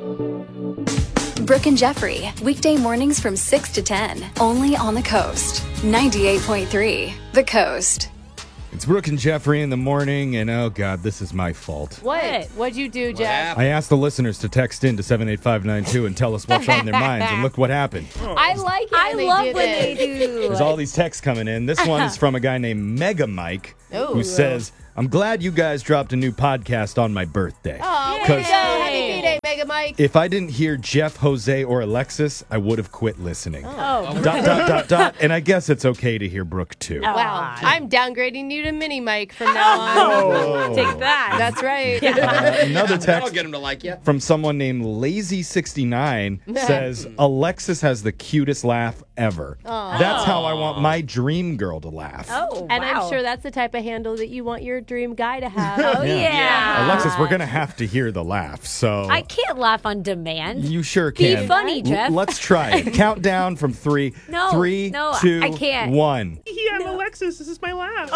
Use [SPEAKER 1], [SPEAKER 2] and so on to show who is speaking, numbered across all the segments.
[SPEAKER 1] Brooke and Jeffrey, weekday mornings from 6 to 10, only on the Coast. 98.3, The Coast.
[SPEAKER 2] It's Brooke and Jeffrey in the morning, and oh God, this is my fault.
[SPEAKER 3] What? What'd you do, Jeff?
[SPEAKER 2] I asked the listeners to text in to 78592 and tell us what's on their minds, and look what happened.
[SPEAKER 3] I like it.
[SPEAKER 4] I love when they do.
[SPEAKER 2] There's all these texts coming in. This one's from a guy named Mega Mike, who says, I'm glad you guys dropped a new podcast on my birthday.
[SPEAKER 3] Oh,
[SPEAKER 2] Because
[SPEAKER 3] happy B-Day, Mega Mike.
[SPEAKER 2] if I didn't hear Jeff, Jose, or Alexis, I would have quit listening.
[SPEAKER 4] Oh.
[SPEAKER 2] And I guess it's okay to hear Brooke, too.
[SPEAKER 3] Wow. I'm downgrading you to Mini Mike from now on.
[SPEAKER 4] Take that.
[SPEAKER 3] That's right.
[SPEAKER 2] Another
[SPEAKER 5] I'll
[SPEAKER 2] text
[SPEAKER 5] get him to like you.
[SPEAKER 2] from someone named Lazy69 says, Alexis has the cutest laugh ever. That's how I want my dream girl to laugh.
[SPEAKER 4] Oh,
[SPEAKER 3] And
[SPEAKER 4] wow.
[SPEAKER 3] I'm sure that's the type of handle that you want your dream guy to have.
[SPEAKER 4] Oh, yeah.
[SPEAKER 2] Alexis, we're going to have to hear the laugh, so...
[SPEAKER 4] I can't laugh on demand.
[SPEAKER 2] You sure
[SPEAKER 4] Be
[SPEAKER 2] can.
[SPEAKER 4] funny, Jeff.
[SPEAKER 2] Let's try it. Countdown from 3.
[SPEAKER 4] No,
[SPEAKER 2] 3,
[SPEAKER 4] no,
[SPEAKER 2] 2,
[SPEAKER 4] I can't.
[SPEAKER 2] 1.
[SPEAKER 6] Yeah, I'm Alexis. This is my laugh.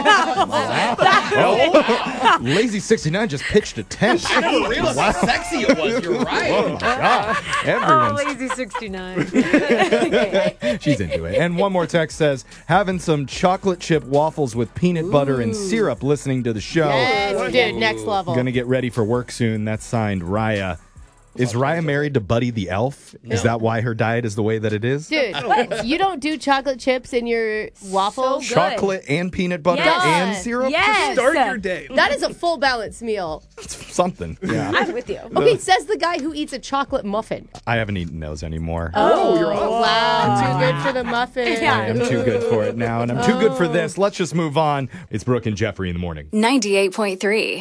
[SPEAKER 2] Lazy69 just pitched a tent.
[SPEAKER 5] I never realized how sexy it was. You're
[SPEAKER 2] Oh
[SPEAKER 5] right.
[SPEAKER 2] my God.
[SPEAKER 4] Oh,
[SPEAKER 2] Everyone's
[SPEAKER 4] lazy 69.
[SPEAKER 2] she's into it. And one more text says, having some chocolate chip waffles with peanut butter and syrup listening to the show.
[SPEAKER 3] Yes, dude, next level.
[SPEAKER 2] Gonna get ready for work soon. That's signed Raya. Is Raya married to Buddy the Elf? Is that why her diet is the way that it is?
[SPEAKER 3] Dude, you don't do chocolate chips in your waffles?
[SPEAKER 4] So
[SPEAKER 2] Chocolate and peanut butter
[SPEAKER 4] Yes.
[SPEAKER 2] and syrup?
[SPEAKER 4] Yes.
[SPEAKER 6] Start your day.
[SPEAKER 3] That is a full balanced meal.
[SPEAKER 2] Something. Yeah.
[SPEAKER 4] I'm with you.
[SPEAKER 3] Okay, says the guy who eats a chocolate muffin.
[SPEAKER 2] I haven't eaten those anymore.
[SPEAKER 3] Oh, you're off. Wow, too good for the muffin.
[SPEAKER 4] Yeah.
[SPEAKER 2] I am too good for it now, and I'm too good for this. Let's just move on. It's Brooke and Jeffrey in the morning.
[SPEAKER 1] 98.3,